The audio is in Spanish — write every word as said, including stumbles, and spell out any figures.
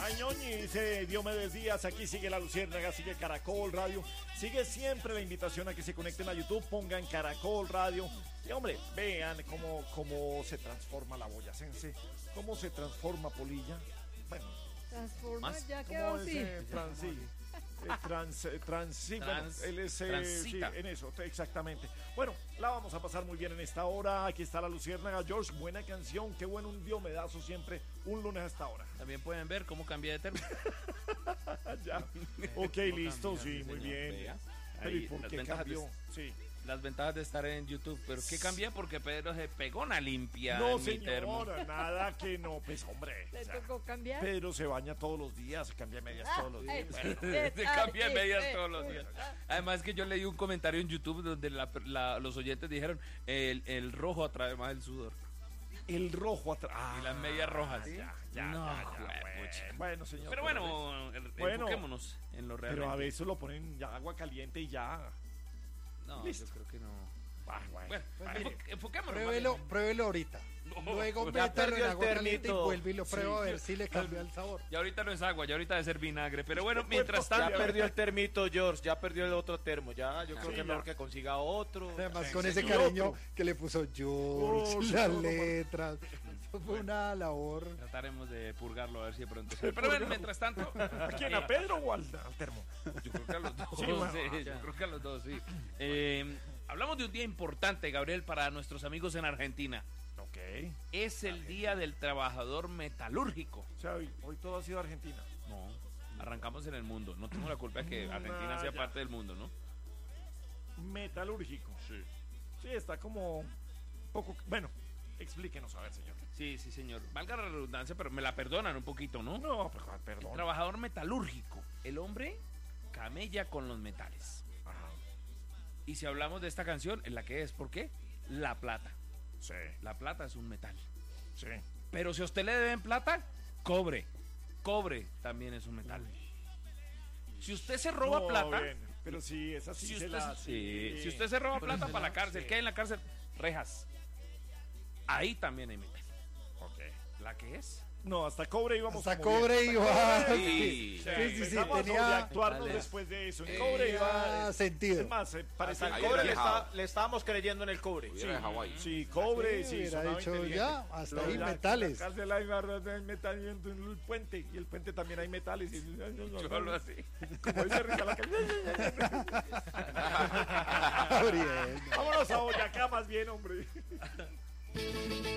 Ñoñi dice Diomedes Díaz, aquí sigue La Luciérnaga, sigue Caracol Radio, sigue siempre la invitación a que se conecten a YouTube, pongan Caracol Radio y hombre, vean cómo, cómo se transforma la boyacense, cómo se transforma Polilla, bueno, transforma, ¿Más? ya ¿cómo quedó es, así. eh, trans, sí, eh, trans, eh, trans, sí, bueno, Trans- él es, eh, transita. sí, en eso, exactamente. Bueno, la vamos a pasar muy bien en esta hora. Aquí está La Luciérnaga. George, buena canción, qué bueno un diomedazo siempre, un lunes hasta ahora. También pueden ver cómo cambié de termo. Ya. Ok, listo, cambia, sí, sí, muy señor. bien. Vea. Pero ¿y Ahí, por las qué ventajas cambió? de- Sí. Las ventajas de estar en YouTube. ¿Pero qué cambié? Porque Pedro se pegó una limpia No, en mi termo. señora, nada que no. Pues, hombre. ¿Le o sea, tocó cambiar? Pedro se baña todos los días, se cambia medias todos los días. eh, Bueno, eh, Se ah, cambia eh, medias eh, todos los eh, días. ah. Además que yo leí un comentario en YouTube donde la- la- los oyentes dijeron el, el rojo atrae más el sudor. el rojo atrás. Y las medias rojas. Ya, ya, No, ya, ya, juepucha. bueno, bueno, señor. Pero bueno, el- Bueno, enfoquémonos en lo realmente. Pero a veces lo ponen ya agua caliente y ya. No, Listo. yo creo que no. Ah, bueno. Bueno, Bueno. enfo- enfoquémonos. Pruébelo, más bien. pruébelo ahorita. No, Luego ya métalo perdió en el agua caliente y termito. vuelve y lo prueba Sí. a ver si le cambia el sabor. Y ahorita no es agua, ya ahorita debe ser vinagre. Pero bueno, mientras Ya tanto. perdió el termito, George, ya perdió el otro termo, ya, yo creo Sí, que es ya. mejor que consiga otro. Además Sí, con ese señor. cariño que le puso George, George, las no, no, no. letras. Eso fue una labor. Trataremos de purgarlo a ver si de pronto sale. Pero bueno, mientras tanto. ¿A quién? ¿A Pedro o al, al termo? Yo creo que a los dos. Sí, bueno, sí, yo creo que a los dos, sí. Eh, hablamos de un día importante, Gabriel, para nuestros amigos en Argentina. Ok. Es el Día del Trabajador Metalúrgico. O sea, hoy, hoy todo ha sido Argentina. No, arrancamos en el mundo. No tengo la culpa de que Argentina Nah, sea ya. parte del mundo, ¿no? Metalúrgico. Sí. Sí, está como un poco. Bueno, explíquenos, a ver, señor. Sí, sí, señor. Valga la redundancia, pero me la perdonan un poquito, ¿no? No, pero, perdón. Trabajador metalúrgico. El hombre camella con los metales. Ajá. Y si hablamos de esta canción, ¿en la que es? ¿Por qué? La plata. Sí, La plata es un metal. sí. Pero si a usted le deben plata, cobre. Cobre también es un metal. Si usted se roba No, plata, bien, pero sí, es así. si se usted, la- sí, si usted se roba Pero plata se para la- la cárcel, sí. ¿qué hay en la cárcel? Rejas. Ahí también hay metal. Ok. ¿La que es? No, hasta cobre íbamos. Hasta como cobre bien. iba. Sí. Sí, sí, sí, Empezamos a tenía, sobreactuarnos Vale. después de eso. En cobre tenía iba. sentido. Es más, eh, parece Hasta el Ahí cobre le, dejado. está- le estábamos creyendo en el cobre. Hubiera dejado ahí. Sí, cobre, Sí, sí. hubiera sonaba dicho inteligente. ya, hasta Pero ahí ya, metales. En la cárcel hay barras de metal y en el puente. Y el puente también hay metales. Y, Yo hablo así. Como dice Rita la calle. Gabriel. Vámonos a Boyacá más bien, hombre.